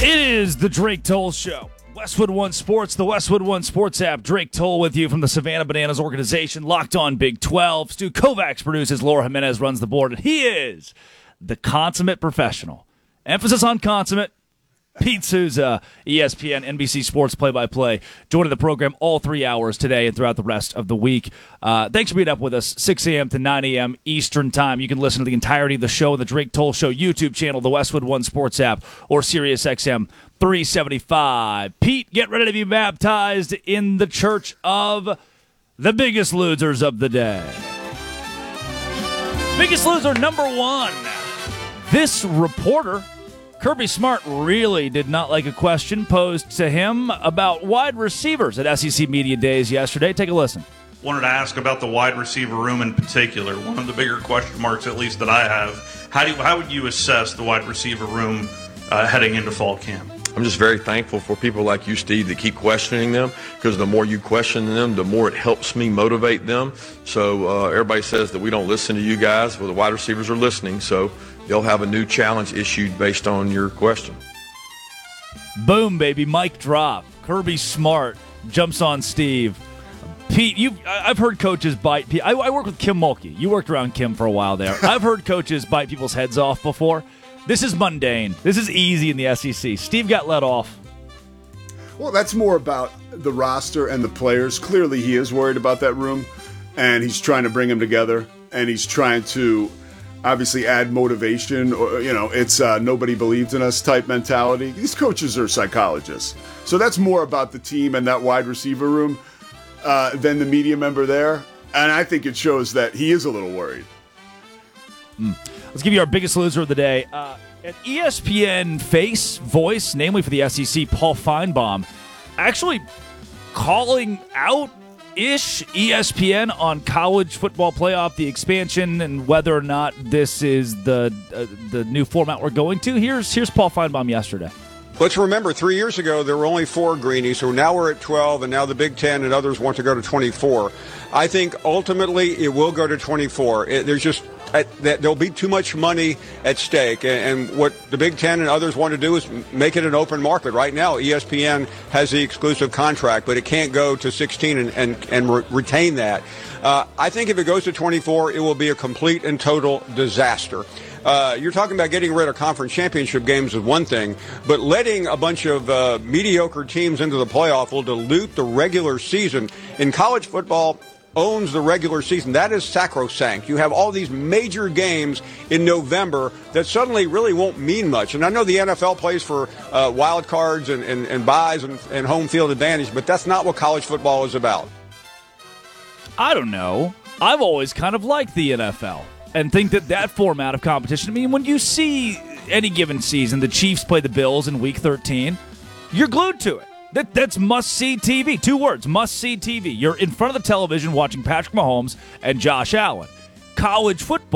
It is the Drake Toll Show. Westwood One Sports, the Westwood One Sports app. Drake Toll with you from the Savannah Bananas organization, Locked On Big 12. Stu Kovacs produces, Laura Jimenez runs the board, and he is the consummate professional. Emphasis on consummate. Pete Souza, ESPN, NBC Sports play-by-play, joining the program all 3 hours today and throughout the rest of the week. Thanks for being up with us, 6 a.m. to 9 a.m. Eastern Time. You can listen to the entirety of the show on the Drake Toll Show YouTube channel, the Westwood One Sports app, or SiriusXM 375. Pete, get ready to be baptized in the church of the biggest losers of the day. Biggest loser number one. This reporter, Kirby Smart, really did not like a question posed to him about wide receivers at SEC Media Days yesterday. Take a listen. Wanted to ask about the wide receiver room in particular. One of the bigger question marks, at least that I have, how would you assess the wide receiver room heading into fall camp? I'm just very thankful for people like you, Steve, that keep questioning them, because the more you question them, the more it helps me motivate them. So everybody says that we don't listen to you guys. Well, the wide receivers are listening, so they'll have a new challenge issued based on your question. Boom, baby, mic drop. Kirby Smart jumps on Steve. Pete, I've heard coaches bite people. I work with Kim Mulkey. You worked around Kim for a while there. I've heard coaches bite people's heads off before. This is mundane. This is easy in the SEC. Steve got let off. Well, that's more about the roster and the players. Clearly, he is worried about that room, and he's trying to bring them together, and he's trying to obviously add motivation. Or, it's nobody believed in us type mentality. These coaches are psychologists. So that's more about the team and that wide receiver room than the media member there. And I think it shows that he is a little worried. Let's give you our biggest loser of the day. An ESPN voice, namely for the SEC, Paul Feinbaum, actually calling out-ish ESPN on college football playoff, the expansion, and whether or not this is the new format we're going to. Here's Paul Feinbaum yesterday. Let's remember, 3 years ago, there were only 4 greenies, so now we're at 12, and now the Big Ten and others want to go to 24. I think ultimately it will go to 24. There'll be too much money at stake, and what the Big Ten and others want to do is make it an open market. Right now, ESPN has the exclusive contract, but it can't go to 16 and retain that. I think if it goes to 24, it will be a complete and total disaster. You're talking about getting rid of conference championship games is one thing, but letting a bunch of mediocre teams into the playoff will dilute the regular season. In college football, owns the regular season. That is sacrosanct. You have all these major games in November that suddenly really won't mean much. And I know the NFL plays for wild cards and buys and home field advantage, but that's not what college football is about. I don't know. I've always kind of liked the NFL and think that format of competition, I mean, when you see any given season, the Chiefs play the Bills in Week 13, you're glued to it. That's must-see TV. 2 words, must-see TV. You're in front of the television watching Patrick Mahomes and Josh Allen. College football